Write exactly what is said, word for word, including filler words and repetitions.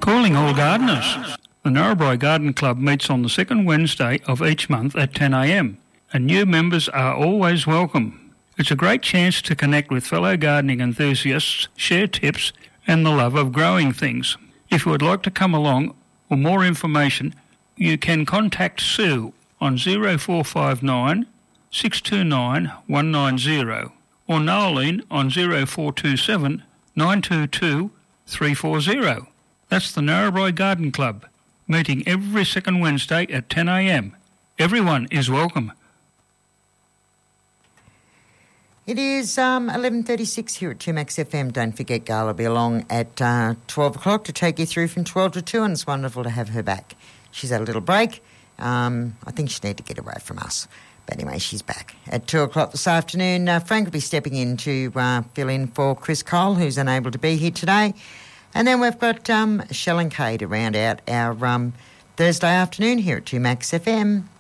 Calling all gardeners. The Narrabri Garden Club meets on the second Wednesday of each month at ten a m and new members are always welcome. It's a great chance to connect with fellow gardening enthusiasts, share tips and the love of growing things. If you would like to come along or more information, you can contact Sue on zero four five nine, six two nine, one nine zero or Noeline on zero four two seven, nine two two, three four zero. That's the Narrabri Garden Club, meeting every second Wednesday at ten a m. Everyone is welcome. It is um, eleven thirty-six here at two Max F M. Don't forget, Gala will be along at uh, twelve o'clock to take you through from twelve to two, and it's wonderful to have her back. She's had a little break. Um, I think she needed to get away from us. But anyway, she's back. At two o'clock this afternoon, uh, Frank will be stepping in to uh, fill in for Chris Cole, who's unable to be here today. And then we've got um, Shell and Kay to round out our um, Thursday afternoon here at two Max F M.